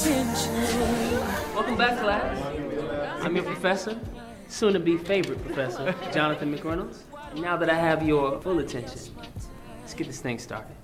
Welcome back, class. I'm your professor, soon-to-be favorite professor, Jonathan McReynolds. And now that I have your full attention, let's get this thing started.